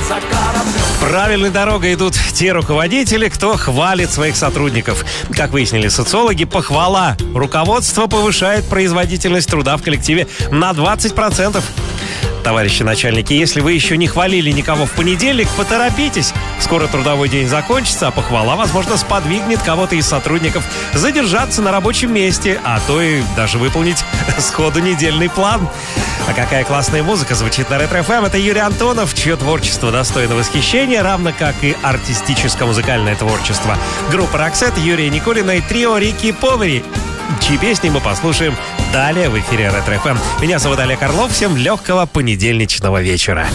за кораблем. Правильной дорогой идут те руководители, кто хвалит своих сотрудников. Как выяснили социологи, похвала руководства повышает производительность труда в коллективе на 20%. Товарищи начальники, если вы еще не хвалили никого в понедельник, поторопитесь. Скоро трудовой день закончится, а похвала, возможно, сподвигнет кого-то из сотрудников задержаться на рабочем месте, а то и даже выполнить сходу недельный план. А какая классная музыка звучит на Ретро-ФМ. Это Юрий Антонов, чье творчество достойно восхищения, равно как и артистическо-музыкальное творчество. Группа «Роксет», Юрия Никулина и трио «Рики Повери», чьи песни мы послушаем далее в эфире Ретро-ФМ. Меня зовут Олег Орлов. Всем легкого понедельничного вечера.